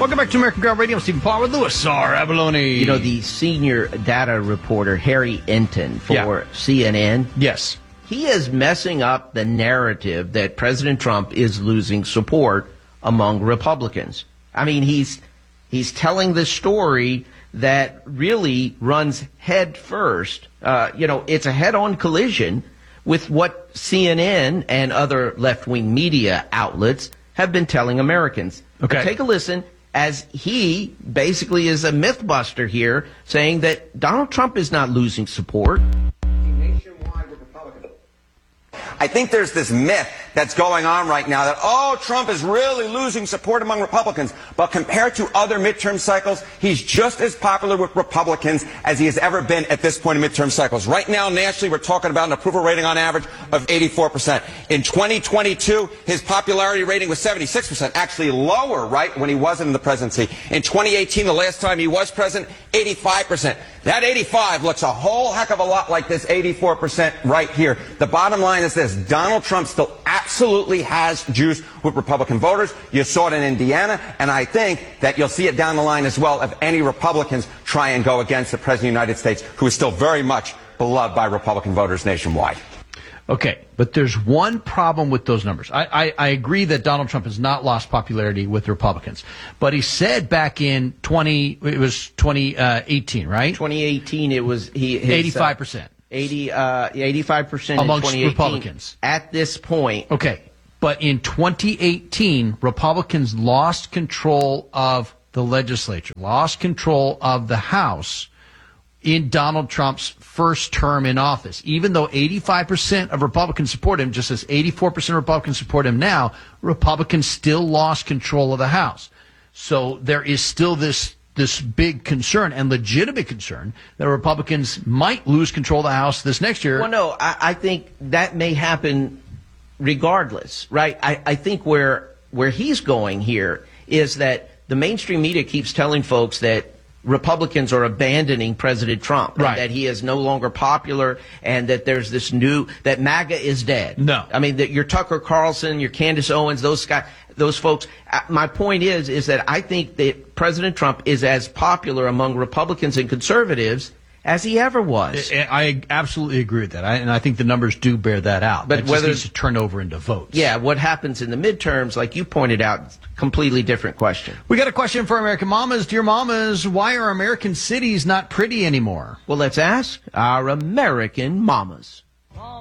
Welcome back to American Ground Radio. I'm Stephen Paul with Louis R. Abalone. You know, the senior data reporter, Harry Enton for CNN. Yes. He is messing up the narrative that President Trump is losing support among Republicans. I mean, he's telling the story that really runs head first. It's a head-on collision with what CNN and other left-wing media outlets have been telling Americans. Okay. But take a listen, as he basically is a mythbuster here, saying that Donald Trump is not losing support. Nationwide with Republicans. I think there's this myth that's going on right now that, Trump is really losing support among Republicans. But compared to other midterm cycles, he's just as popular with Republicans as he has ever been at this point in midterm cycles. Right now, nationally, we're talking about an approval rating on average of 84%. In 2022, his popularity rating was 76%, actually lower, right, when he wasn't in the presidency. In 2018, the last time he was president, 85%. That 85 looks a whole heck of a lot like this 84% right here. The bottom line is this: Donald Trump still absolutely has juice with Republican voters. You saw it in Indiana, and I think that you'll see it down the line as well if any Republicans try and go against the President of the United States, who is still very much beloved by Republican voters nationwide. Okay, but there's one problem with those numbers. I agree that Donald Trump has not lost popularity with Republicans, but he said back in 2018, right? 2018, it was 85%. 85% amongst Republicans at this point. Okay, but in 2018, Republicans lost control of the legislature, lost control of the House in Donald Trump's first term in office. Even though 85% of Republicans support him, just as 84% of Republicans support him now, Republicans still lost control of the House. So there is still this big concern and legitimate concern that Republicans might lose control of the House this next year. Well, no, I think that may happen regardless, right? I think where he's going here is that the mainstream media keeps telling folks that Republicans are abandoning President Trump, right, and that he is no longer popular, and that there's this that MAGA is dead. No. I mean, that your Tucker Carlson, your Candace Owens, those folks. My point is that I think that President Trump is as popular among Republicans and conservatives as he ever was. I absolutely agree with that, and I think the numbers do bear that out. But it just needs to turn over into votes. Yeah, what happens in the midterms, like you pointed out, completely different question. We got a question for American mamas. Dear mamas, why are American cities not pretty anymore? Well, let's ask our American mamas.